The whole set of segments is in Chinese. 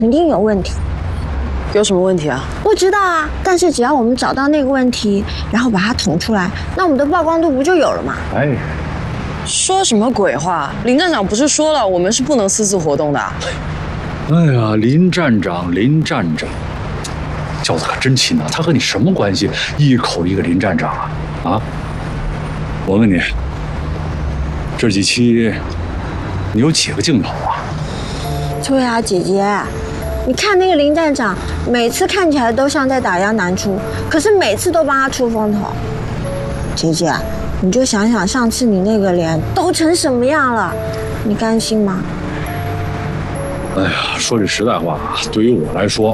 肯定有问题。 有什么问题啊？ 不知道啊，但是只要我们找到那个问题，然后把它捅出来，那我们的曝光度不就有了吗？ 哎， 说什么鬼话？林站长不是说了，我们是不能私自活动的。 哎呀，林站长，叫的可真亲呐！他和你什么关系？一口一个林站长啊！啊！我问你，这几期你有几个镜头啊？ 对啊，姐姐，你看那个林站长，每次看起来都像在打压南初，可是每次都帮他出风头。姐姐，你就想想上次你那个脸都成什么样了，你甘心吗？ 哎呀，说句实在话啊，对于我来说，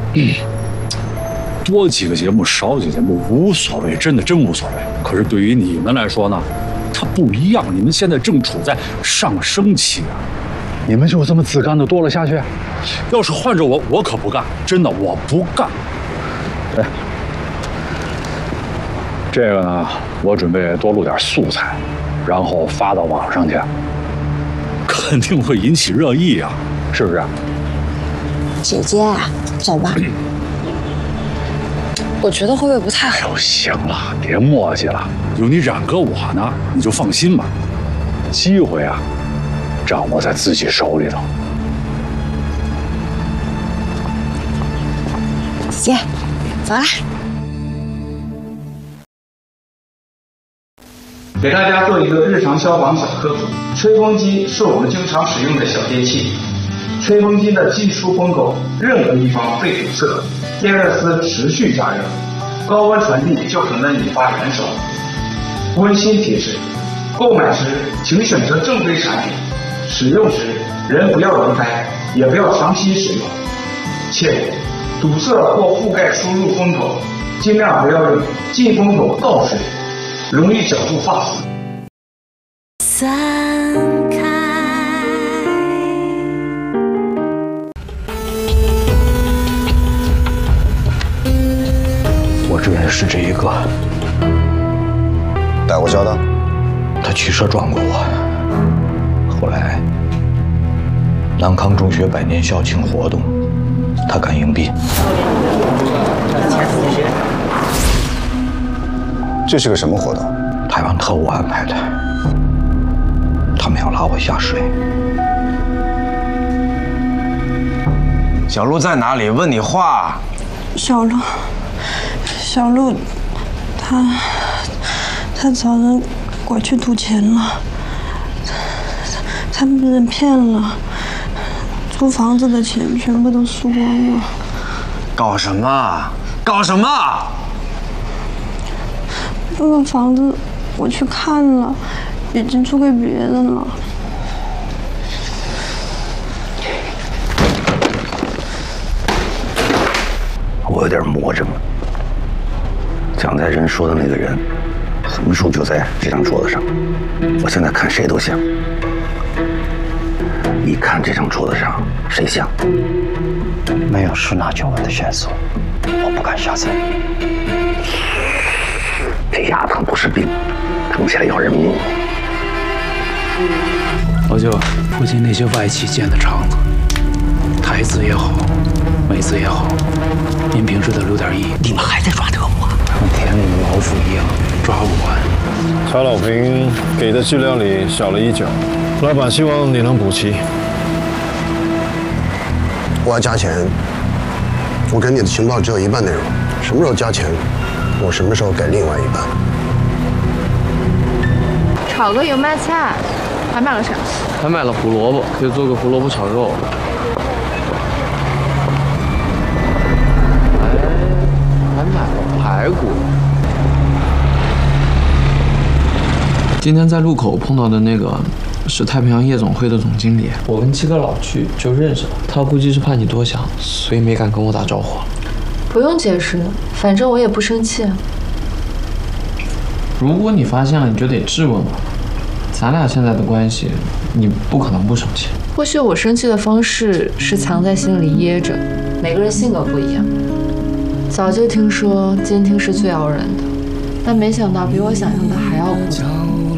多几个节目少几个节目无所谓，真无所谓。可是对于你们来说呢，它不一样。你们现在正处在上升期啊，你们就这么自甘的多了下去？要是换着我，我可不干，真的我不干。哎，这个呢，我准备多录点素材，然后发到网上去，肯定会引起热议啊，是不是？ 姐姐，走吧。 我觉得会不会不太好？ 哎呦，行了，别磨叽了，有你冉哥我呢，你就放心吧。机会啊，掌握在自己手里头。 姐，走啦。 给大家做一个日常消防小科普。吹风机是我们经常使用的小电器，吹风机的进出风口任何一方被堵塞，电热丝持续加热，高温传递就可能引发燃烧。温馨提示：购买时请选择正规产品，使用时人不要离开，也不要长期使用。切勿堵塞或覆盖输入风口，尽量不要用进风口倒水，容易绞住发丝。 散开。 我只认识这一个， 打过交道， 他骑车撞过我。后来，南康中学100年校庆活动，他敢硬币。 这是个什么活动？ 台湾特务安排的，他们要拉我下水。 小鹿在哪里？问你话。 小鹿，他找人过去赌钱了，他被人骗了，租房子的钱全部都输光了。 搞什么？搞什么？ 那个房子我去看了，已经租给别人了。 我有点魔怔了。蒋在仁说的那个人，横竖就在这张桌子上。我现在看谁都像。你看这张桌子上谁像？ 没有数那9万的线索，我不敢下菜。 这牙疼不是病，疼起来要人命。 老舅，附近那些外企建的厂子，台资也好，美资也好，您平时得留点意。 你们还在抓特务啊？ 像田里的老鼠一样抓不完。 曹老平给的资料里少了一角，老板希望你能补齐。 我要加钱，我给你的情报只有1半内容，什么时候加钱，我什么时候给另外1半。 炒个油麦菜，还买了啥？ 还买了胡萝卜，可以做个胡萝卜炒肉。还买了排骨。今天在路口碰到的那个是太平洋夜总会的总经理，我跟七哥老去就认识了。他估计是怕你多想，所以没敢跟我打招呼。 不用解释，反正我也不生气。 如果你发现了，你就得质问我。咱俩现在的关系，你不可能不生气。 或许我生气的方式是藏在心里掖着，每个人性格不一样。早就听说监听是最熬人的，但没想到比我想象的还要孤独。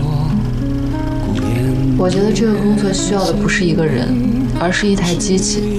我觉得这个工作需要的不是一个人，而是一台机器。